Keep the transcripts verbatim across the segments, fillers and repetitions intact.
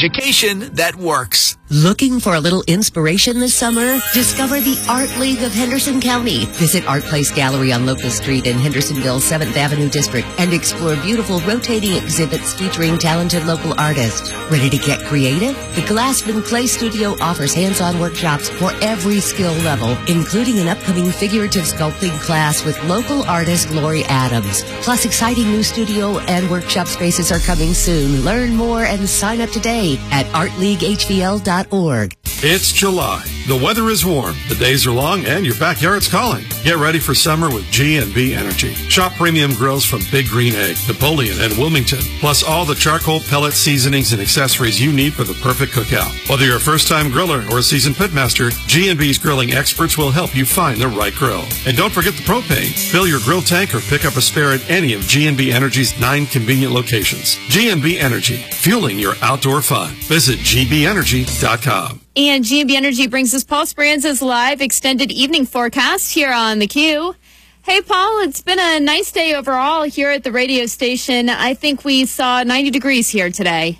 education that works. Looking for a little inspiration this summer? Discover the Art League of Henderson County. Visit Art Place Gallery on Locust Street in Hendersonville's seventh Avenue District and explore beautiful rotating exhibits featuring talented local artists. Ready to get creative? The Glassman Clay Studio offers hands-on workshops for every skill level, including an upcoming figurative sculpting class with local artist Lori Adams. Plus, exciting new studio and workshop spaces are coming soon. Learn more and sign up today at art league h v l dot org. It's July. The weather is warm, the days are long, and your backyard's calling. Get ready for summer with G and B Energy. Shop premium grills from Big Green Egg, Napoleon, and Wilmington, plus all the charcoal, pellet, seasonings, and accessories you need for the perfect cookout. Whether you're a first-time griller or a seasoned pitmaster, G and B's grilling experts will help you find the right grill. And don't forget the propane. Fill your grill tank or pick up a spare at any of G and B Energy's nine convenient locations. G and B Energy, fueling your outdoor fun. Visit g b energy dot com. And G and B Energy brings us Paul Speranza's live extended evening forecast here on the Q. Hey, Paul, it's been a nice day overall here at the radio station. I think we saw ninety degrees here today.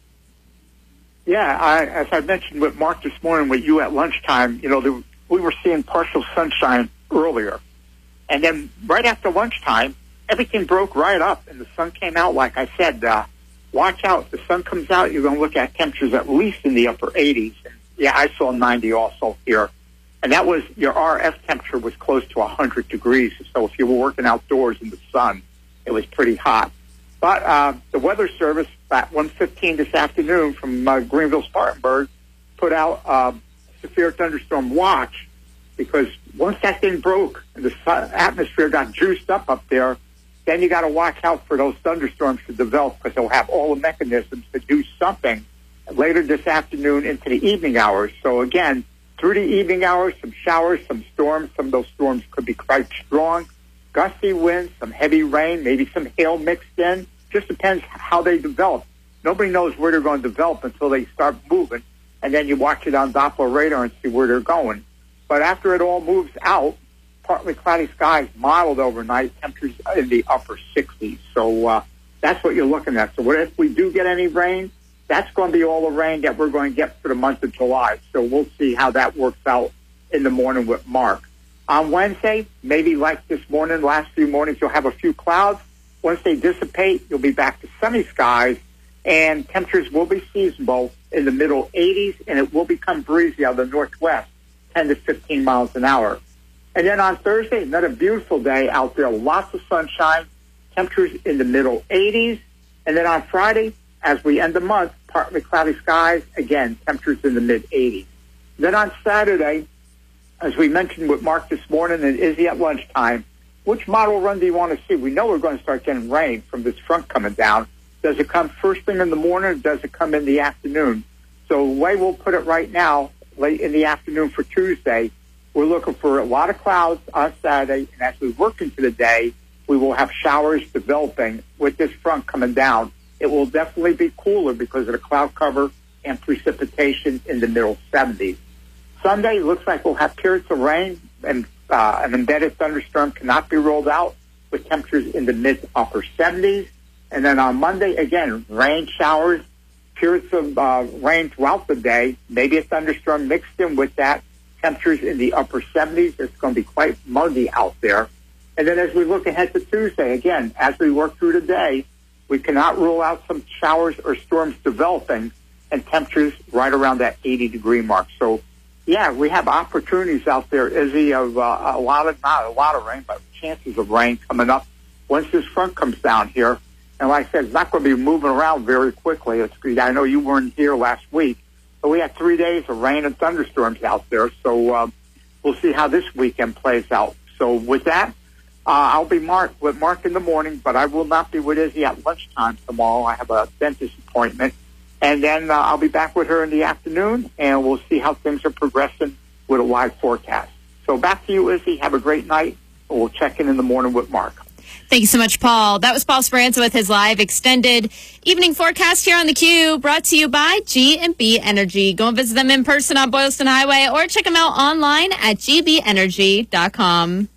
Yeah, I, as I mentioned with Mark this morning with you at lunchtime, you know, the, we were seeing partial sunshine earlier. And then right after lunchtime, everything broke right up and the sun came out. Like I said, uh, watch out. The sun comes out, you're going to look at temperatures at least in the upper eighties. And yeah, I saw ninety also here. And that was, your R F temperature was close to one hundred degrees. So if you were working outdoors in the sun, it was pretty hot. But uh, the Weather Service at one fifteen this afternoon from uh, Greenville Spartanburg put out uh, severe thunderstorm watch, because once that thing broke and the sun, atmosphere got juiced up up there, then you got to watch out for those thunderstorms to develop, because they'll have all the mechanisms to do something later this afternoon into the evening hours. So again, through the evening hours, some showers, some storms. Some of those storms could be quite strong. Gusty winds, some heavy rain, maybe some hail mixed in. Just depends how they develop. Nobody knows where they're going to develop until they start moving, and then you watch it on Doppler radar and see where they're going. But after it all moves out, partly cloudy skies modeled overnight, temperatures in the upper sixties. So uh, that's what you're looking at. So what if we do get any rain? That's going to be all the rain that we're going to get for the month of July. So we'll see how that works out in the morning with Mark. On Wednesday, maybe like this morning, last few mornings, you'll have a few clouds. Once they dissipate, you'll be back to sunny skies, and temperatures will be seasonable in the middle eighties, and it will become breezy out of the northwest, ten to fifteen miles an hour. And then on Thursday, another beautiful day out there, lots of sunshine, temperatures in the middle eighties. And then on Friday, as we end the month, partly cloudy skies, again, temperatures in the mid-eighties. Then on Saturday, as we mentioned with Mark this morning and Izzy at lunchtime, which model run do you want to see? We know we're going to start getting rain from this front coming down. Does it come first thing in the morning, or does it come in the afternoon? So the way we'll put it right now, late in the afternoon for Tuesday, we're looking for a lot of clouds on Saturday, and as we work into the day, we will have showers developing with this front coming down. It will definitely be cooler because of the cloud cover and precipitation in the middle seventies. Sunday looks like we'll have periods of rain, and uh, an embedded thunderstorm cannot be rolled out with temperatures in the mid-upper seventies. And then on Monday, again, rain showers, periods of uh, rain throughout the day, maybe a thunderstorm mixed in with that, temperatures in the upper seventies. It's going to be quite muggy out there. And then as we look ahead to Tuesday, again, as we work through the day, we cannot rule out some showers or storms developing, and temperatures right around that eighty degree mark. So, yeah, we have opportunities out there, Izzy, of uh, a lot of, not a lot of rain, but chances of rain coming up once this front comes down here. And like I said, it's not going to be moving around very quickly. It's, I know you weren't here last week, but we had three days of rain and thunderstorms out there. So uh, we'll see how this weekend plays out. So with that, Uh, I'll be Mark with Mark in the morning, but I will not be with Izzy at lunchtime tomorrow. I have a dentist appointment. And then uh, I'll be back with her in the afternoon, and we'll see how things are progressing with a live forecast. So back to you, Izzy. Have a great night. We'll check in in the morning with Mark. Thank you so much, Paul. That was Paul Speranza with his live extended evening forecast here on the Q, brought to you by G and B Energy. Go and visit them in person on Boylston Highway, or check them out online at g b energy dot com.